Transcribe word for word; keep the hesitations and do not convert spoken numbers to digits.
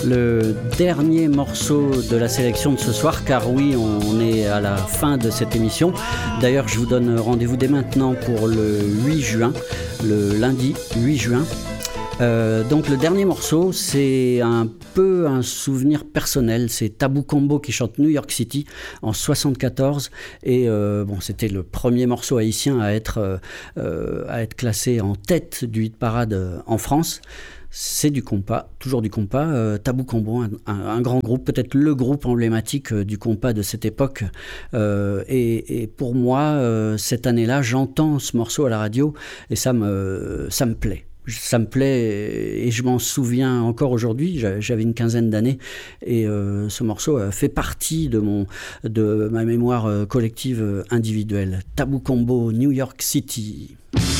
le dernier morceau de la sélection de ce soir, car oui, on est à la fin de cette émission. D'ailleurs, je vous donne rendez-vous dès maintenant pour le huit juin, le lundi huit juin. Euh, donc le dernier morceau, c'est un peu un souvenir personnel. C'est Tabou Combo qui chante New York City en soixante-quatorze, et euh, bon, c'était le premier morceau haïtien à être euh, à être classé en tête du hit parade en France. C'est du compas, toujours du compas. Euh, Tabou Combo, un, un, un grand groupe, peut-être le groupe emblématique euh, du compas de cette époque. Euh, et, et pour moi, euh, cette année-là, j'entends ce morceau à la radio et ça me ça me plaît. Ça me plaît et je m'en souviens encore aujourd'hui. J'avais une quinzaine d'années et euh, ce morceau fait partie de, mon, de ma mémoire collective individuelle. Tabou Combo, New York City.